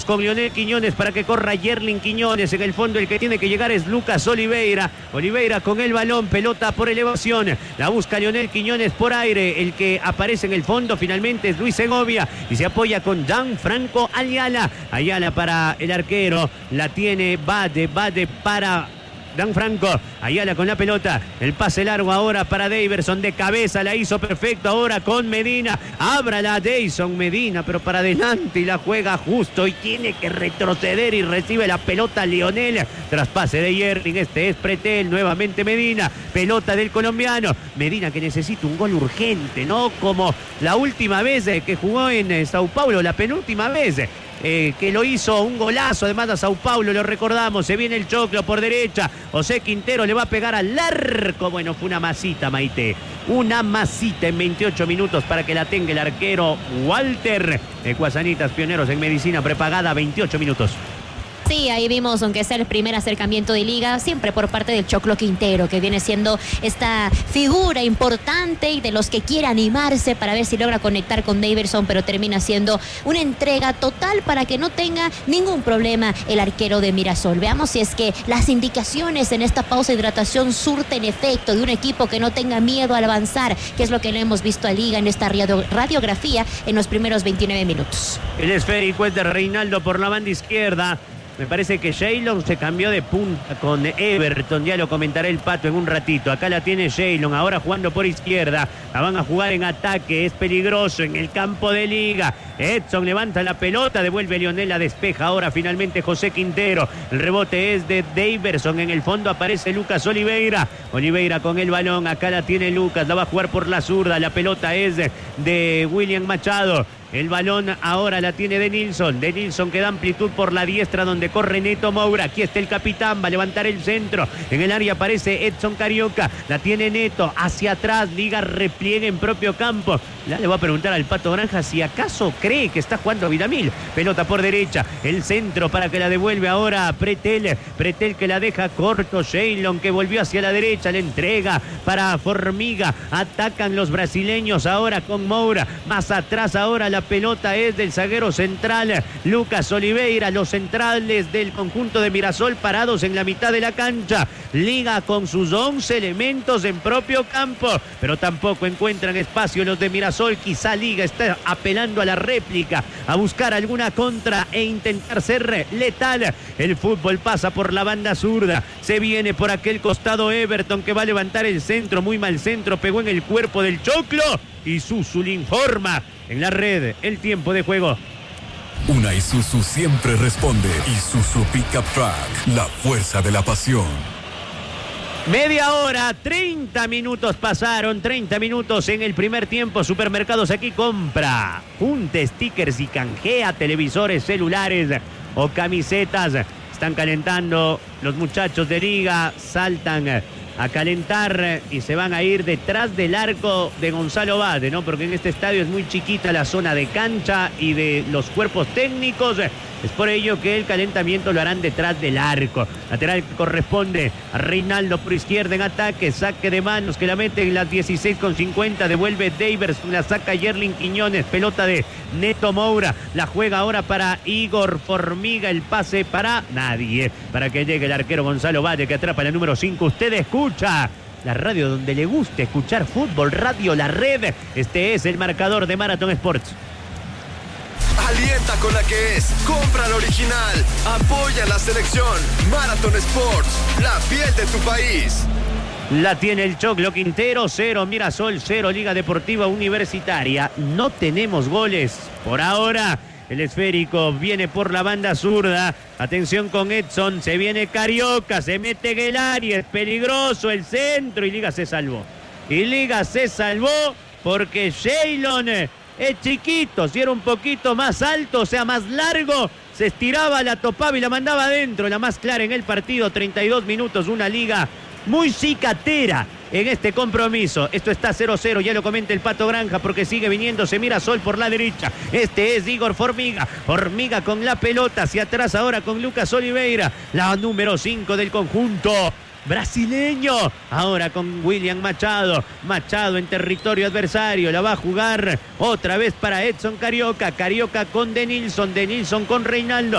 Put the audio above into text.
con Lionel Quiñones para que corra Yerlin Quiñones. En el fondo el que tiene que llegar es Lucas Oliveira. Oliveira con el balón, pelota por elevación. La busca Lionel Quiñones por aire. El que aparece en el fondo finalmente es Luis Segovia y se apoya con Gianfranco Ayala. Ayala para el arquero. La tiene Bade para Gianfranco Ayala con la pelota, el pase largo ahora para Daverson, de cabeza la hizo perfecto ahora con Medina, ábrala Dayson Medina, pero para adelante y la juega justo y tiene que retroceder y recibe la pelota Lionel, traspase de Yerling, este es Pretel, nuevamente Medina, pelota del colombiano, Medina que necesita un gol urgente, ¿no? Como la última vez que jugó en Sao Paulo, la penúltima vez. Que lo hizo un golazo además a Sao Paulo, lo recordamos, se viene el choclo por derecha, José Quintero le va a pegar al arco, bueno, fue una masita Maite, una masita en 28 minutos para que la tenga el arquero Walter, Cuasanitas Pioneros en Medicina prepagada, 28 minutos. Sí, ahí vimos, aunque sea el primer acercamiento de liga, siempre por parte del Choclo Quintero, que viene siendo esta figura importante y de los que quiere animarse para ver si logra conectar con Daverson, pero termina siendo una entrega total para que no tenga ningún problema el arquero de Mirasol. Veamos si es que las indicaciones en esta pausa de hidratación surten efecto de un equipo que no tenga miedo al avanzar, que es lo que le hemos visto a liga en esta radiografía en los primeros 29 minutos. El esférico es de Reinaldo por la banda izquierda. Me parece que Shaylon se cambió de punta con Everton, ya lo comentará el Pato en un ratito. Acá la tiene Shaylon, ahora jugando por izquierda, la van a jugar en ataque, es peligroso en el campo de liga. Edson levanta la pelota, devuelve Lionel, la despeja ahora finalmente José Quintero. El rebote es de Daverson, en el fondo aparece Lucas Oliveira. Oliveira con el balón, acá la tiene Lucas, la va a jugar por la zurda, la pelota es de William Machado. El balón ahora la tiene de Nilsson que da amplitud por la diestra donde corre Neto Moura. Aquí está el capitán, va a levantar el centro. En el área aparece Edson Carioca, la tiene Neto, hacia atrás, Liga repliegue en propio campo. Ya le voy a preguntar al Pato Granja si acaso cree que está jugando Vidamil. Pelota por derecha, el centro para que la devuelve ahora Pretel que la deja corto, Shaylon que volvió hacia la derecha, le entrega para Formiga. Atacan los brasileños ahora con Moura, más atrás ahora la pelota es del zaguero central Lucas Oliveira. Los centrales del conjunto de Mirasol parados en la mitad de la cancha. Liga con sus 11 elementos en propio campo, pero tampoco encuentran espacio los de Mirasol. Quizá Liga está apelando a la réplica, a buscar alguna contra e intentar ser letal. El fútbol pasa por la banda zurda, se viene por aquel costado Everton que va a levantar el centro, muy mal centro, pegó en el cuerpo del Choclo y Susu le informa en la red el tiempo de juego. Una Isuzu siempre responde. Isuzu Pickup Truck, la fuerza de la pasión. Media hora, 30 minutos pasaron, 30 minutos en el primer tiempo. Supermercados Aquí compra, junte stickers y canjea televisores, celulares o camisetas. Están calentando los muchachos de Liga, saltan a calentar y se van a ir detrás del arco de Gonzalo Bade, ¿no? Porque en este estadio es muy chiquita la zona de cancha y de los cuerpos técnicos. Es por ello que el calentamiento lo harán detrás del arco. Lateral que corresponde a Reinaldo por izquierda en ataque. Saque de manos que la mete en las 16:50. Devuelve Daverson, la saca Yerlin Quiñones. Pelota de Neto Moura. La juega ahora para Igor Formiga. El pase para nadie. Para que llegue el arquero Gonzalo Bade que atrapa la número 5. Usted escucha la radio donde le guste escuchar fútbol, Radio La Red. Este es el marcador de Marathon Sports. Alienta con la que es. Compra la original. Apoya la selección. Marathon Sports, la piel de tu país. La tiene el Choclo Quintero, 0 Mirasol, 0 Liga Deportiva Universitaria. No tenemos goles por ahora. El esférico viene por la banda zurda. Atención con Edson. Se viene Carioca. Se mete Guelari. Es peligroso el centro. Y Liga se salvó. Porque Shaylon es chiquito. Si era un poquito más alto, o sea, más largo, se estiraba, la topaba y la mandaba adentro. La más clara en el partido. 32 minutos. Una Liga muy cicatera. en este compromiso. Esto está 0-0, ya lo comenta el Pato Granja porque sigue viniendo, se mira Sol por la derecha. Este es Igor Formiga. Formiga con la pelota hacia atrás ahora con Lucas Oliveira, la número 5 del conjunto brasileño. Ahora con William Machado. Machado en territorio adversario. La va a jugar otra vez para Edson Carioca. Carioca con Denilson. Denilson con Reinaldo.